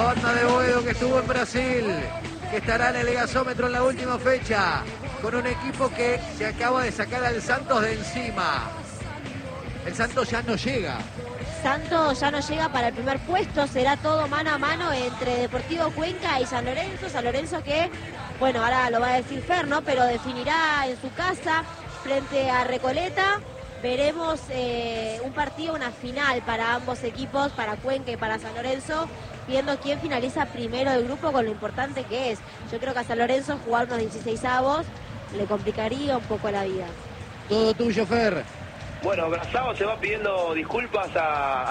banda de Boedo que estuvo en Brasil, que estará en el gasómetro en la última fecha, con un equipo que se acaba de sacar al Santos de encima. El Santos ya no llega. Santos ya no llega para el primer puesto, será todo mano a mano entre Deportivo Cuenca y San Lorenzo. San Lorenzo que, bueno, ahora lo va a decir Fer, ¿no? Pero definirá en su casa frente a Recoleta. Veremos un partido, una final para ambos equipos, para Cuenca y para San Lorenzo, viendo quién finaliza primero del grupo con lo importante que es. Yo creo que a San Lorenzo jugar unos 16avos le complicaría un poco la vida. Todo tuyo, Fer. Bueno, Brazao se va pidiendo disculpas a